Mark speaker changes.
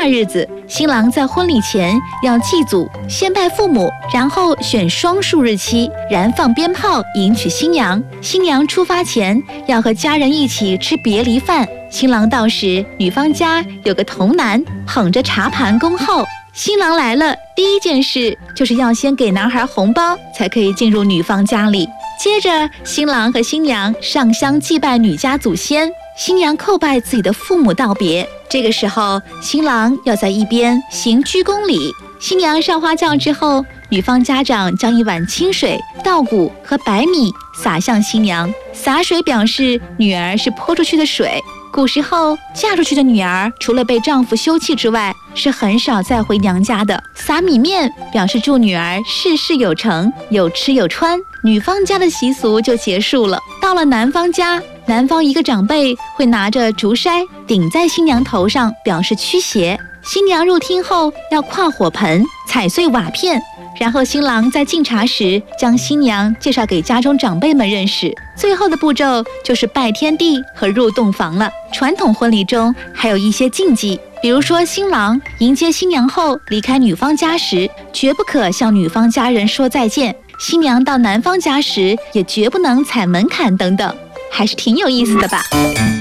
Speaker 1: 大日子，新郎在婚礼前要祭祖，先拜父母，然后选双数日期，燃放鞭炮迎娶新娘。新娘出发前要和家人一起吃别离饭。新郎到时，女方家有个童男捧着茶盘恭候。新郎来了，第一件事就是要先给男孩红包，才可以进入女方家里。接着，新郎和新娘上香祭拜女家祖先，新娘叩拜自己的父母道别。这个时候，新郎要在一边行鞠躬礼。新娘上花轿之后，女方家长将一碗清水、稻谷和白米洒向新娘，洒水表示女儿是泼出去的水。古时候，嫁出去的女儿除了被丈夫休弃之外，是很少再回娘家的。撒米面表示祝女儿事事有成，有吃有穿。女方家的习俗就结束了。到了男方家，男方一个长辈会拿着竹筛顶在新娘头上，表示驱邪。新娘入厅后要跨火盆，踩碎瓦片。然后新郎在敬茶时将新娘介绍给家中长辈们认识。最后的步骤就是拜天地和入洞房了。传统婚礼中还有一些禁忌，比如说新郎迎接新娘后离开女方家时，绝不可向女方家人说再见；新娘到男方家时也绝不能踩门槛等等，还是挺有意思的吧。